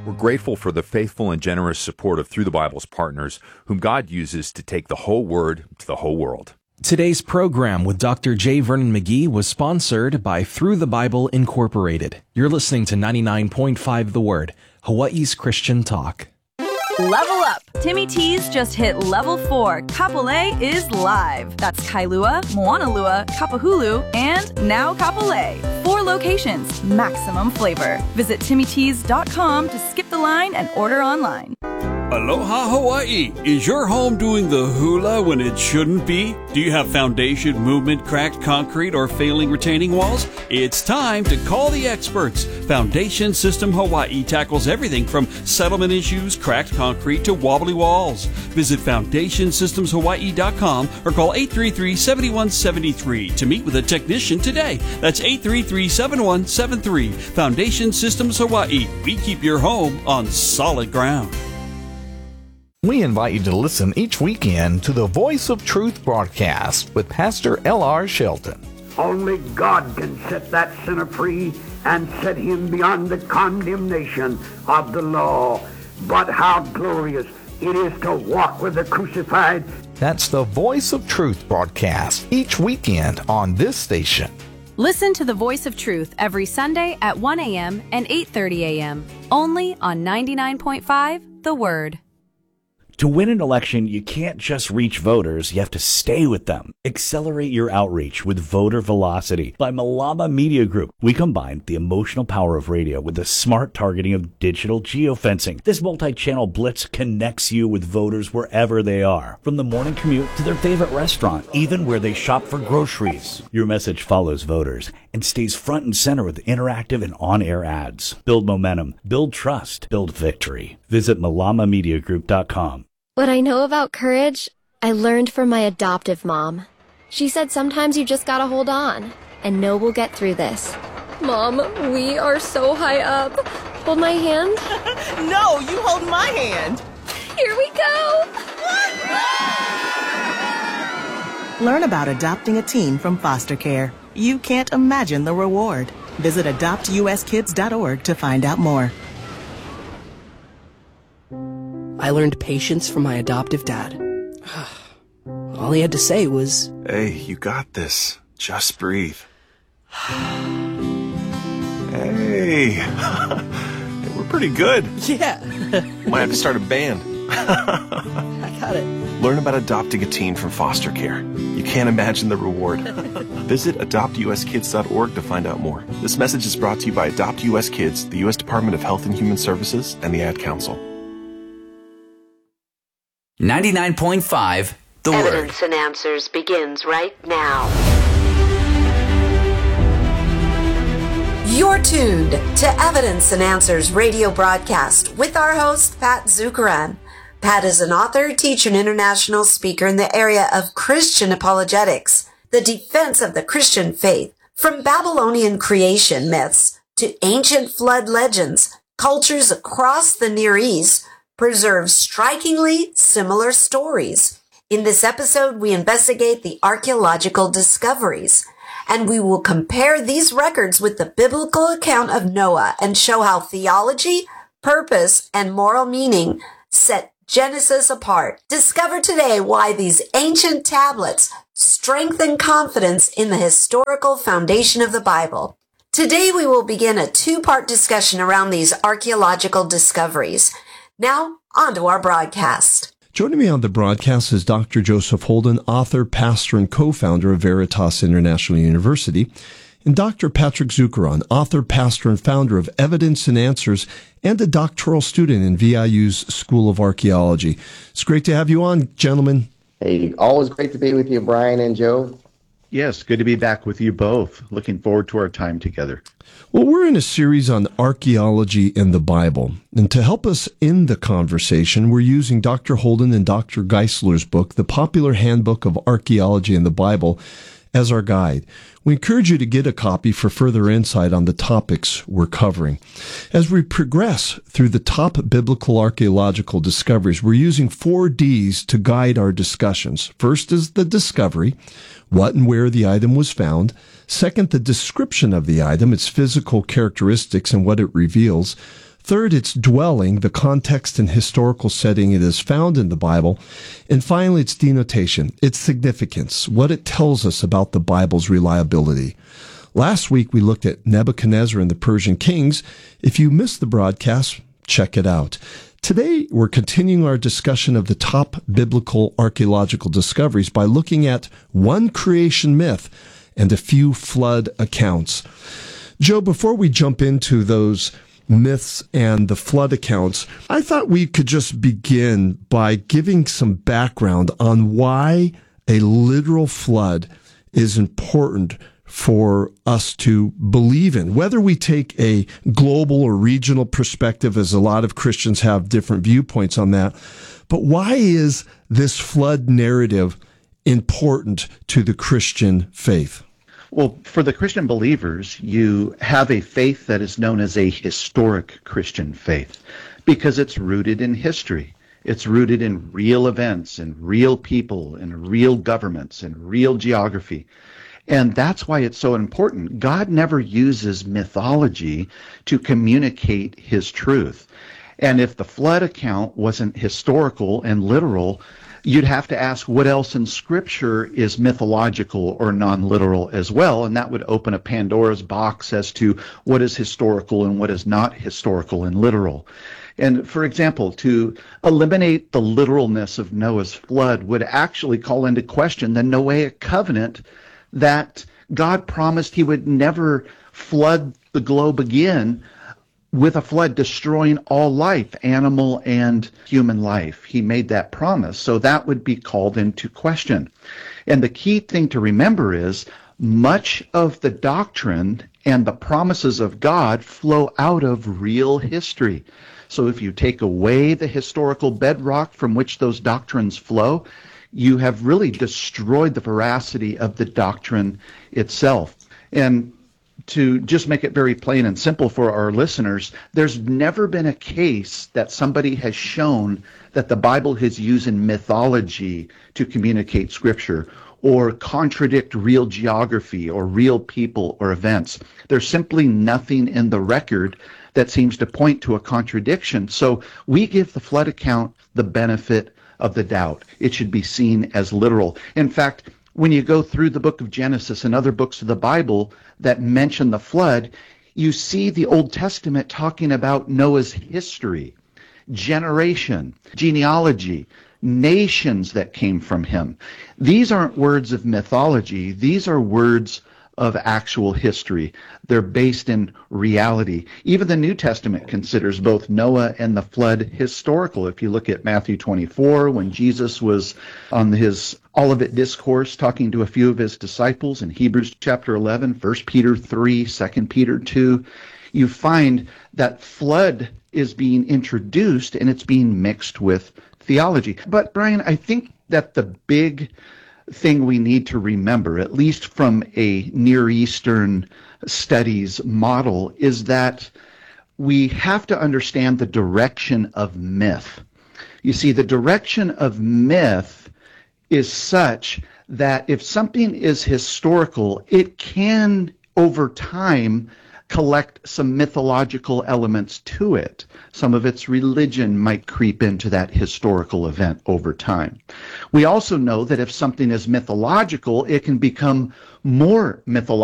We're grateful for the faithful and generous support of Through the Bible's partners, whom God uses to take the whole Word to the whole world. Today's program with Dr. J. Vernon McGee was sponsored by Through the Bible Incorporated. You're listening to 99.5 The Word, Hawaii's Christian Talk. Level up! Timmy T's just hit level 4. Kapolei is live. That's Kailua, Moanalua, Kapahulu, and now Kapolei. 4 locations, maximum flavor. Visit TimmyTees.com to skip the line and order online. Aloha Hawaii! Is your home doing the hula when it shouldn't be? Do you have foundation movement, cracked concrete, or failing retaining walls? It's time to call the experts. Foundation System Hawaii tackles everything from settlement issues, cracked concrete, to wobbly walls. Visit FoundationSystemsHawaii.com or call 833-7173 to meet with a technician today. That's 833-7173. Foundation Systems Hawaii. We keep your home on solid ground. We invite you to listen each weekend to the Voice of Truth broadcast with Pastor L.R. Shelton. Only God can set that sinner free and set him beyond the condemnation of the law. But how glorious it is to walk with the crucified. That's the Voice of Truth broadcast each weekend on this station. Listen to the Voice of Truth every Sunday at 1 a.m. and 8:30 a.m. only on 99.5 The Word. To win an election, you can't just reach voters, you have to stay with them. Accelerate your outreach with Voter Velocity by Malama Media Group. We combine the emotional power of radio with the smart targeting of digital geofencing. This multi-channel blitz connects you with voters wherever they are, from the morning commute to their favorite restaurant, even where they shop for groceries. Your message follows voters and stays front and center with interactive and on-air ads. Build momentum, build trust, build victory. Visit malamamediagroup.com. What I know about courage, I learned from my adoptive mom. She said sometimes you just gotta hold on and know we'll get through this. Mom, we are so high up. Hold my hand. No, you hold my hand. Here we go. Learn about adopting a teen from foster care. You can't imagine the reward. Visit adoptuskids.org to find out more. I learned patience from my adoptive dad. All he had to say was, "Hey, you got this. Just breathe." Hey, we're pretty good. Yeah. Might have to start a band. I got it. Learn about adopting a teen from foster care. You can't imagine the reward. Visit adoptuskids.org to find out more. This message is brought to you by Adopt US Kids, the U.S. Department of Health and Human Services, and the Ad Council. 99.5 The Word. Evidence and Answers begins right now. You're tuned to Evidence and Answers radio broadcast with our host, Pat Zukeran. Pat is an author, teacher, and international speaker in the area of Christian apologetics, the defense of the Christian faith, from Babylonian creation myths to ancient flood legends. Cultures across the Near East preserve strikingly similar stories. In this episode, we investigate the archaeological discoveries, and we will compare these records with the biblical account of Noah and show how theology, purpose, and moral meaning set Genesis apart. Discover today why these ancient tablets strengthen confidence in the historical foundation of the Bible. Today, we will begin a 2-part discussion around these archaeological discoveries. Now, on to our broadcast. Joining me on the broadcast is Dr. Joseph Holden, author, pastor, and co-founder of Veritas International University, and Dr. Patrick Zukeran, author, pastor, and founder of Evidence and Answers, and a doctoral student in VIU's School of Archaeology. It's great to have you on, gentlemen. Hey, always great to be with you, Brian and Joe. Yes, good to be back with you both. Looking forward to our time together. Well, we're in a series on archaeology and the Bible. And to help us in the conversation, we're using Dr. Holden and Dr. Geisler's book, The Popular Handbook of Archaeology and the Bible, as our guide. We encourage you to get a copy for further insight on the topics we're covering. As we progress through the top biblical archaeological discoveries, we're using 4 Ds to guide our discussions. First is the discovery, what and where the item was found. Second, the description of the item, its physical characteristics and what it reveals. Third, its dwelling, the context and historical setting it is found in the Bible. And finally, its denotation, its significance, what it tells us about the Bible's reliability. Last week, we looked at Nebuchadnezzar and the Persian kings. If you missed the broadcast, check it out. Today, we're continuing our discussion of the top biblical archaeological discoveries by looking at one creation myth and a few flood accounts. Joe, before we jump into those myths and the flood accounts, I thought we could just begin by giving some background on why a literal flood is important for us to believe in. Whether we take a global or regional perspective, as a lot of Christians have different viewpoints on that, but why is this flood narrative important to the Christian faith? Well, for the Christian believers, you have a faith that is known as a historic Christian faith because it's rooted in history. It's rooted in real events and real people and real governments and real geography. And that's why it's so important. God never uses mythology to communicate his truth. And if the flood account wasn't historical and literal, you'd have to ask what else in Scripture is mythological or non-literal as well, and that would open a Pandora's box as to what is historical and what is not historical and literal. And for example, to eliminate the literalness of Noah's flood would actually call into question the Noahic covenant that God promised he would never flood the globe again with a flood destroying all life, animal and human life. He made that promise. So that would be called into question. And the key thing to remember is much of the doctrine and the promises of God flow out of real history. So if you take away the historical bedrock from which those doctrines flow, you have really destroyed the veracity of the doctrine itself. And to just make it very plain and simple for our listeners, there's never been a case that somebody has shown that the Bible is using mythology to communicate Scripture or contradict real geography or real people or events. There's simply nothing in the record that seems to point to a contradiction. So we give the flood account the benefit of the doubt. It should be seen as literal. In fact, when you go through the book of Genesis and other books of the Bible that mention the flood, you see the Old Testament talking about Noah's history, generation, genealogy, nations that came from him. These aren't words of mythology. These are words of actual history. They're based in reality. Even the New Testament considers both Noah and the flood historical. If you look at Matthew 24, when Jesus was on his Olivet Discourse talking to a few of his disciples, in Hebrews chapter 11, 1 Peter 3, 2 Peter 2, you find that flood is being introduced and it's being mixed with theology. But Brian, I think that the big thing we need to remember, at least from a Near Eastern studies model, is that we have to understand the direction of myth. You see, the direction of myth is such that if something is historical, it can, over time, collect some mythological elements to it. Some of its religion might creep into that historical event over time. We also know that if something is mythological, it can become more mythological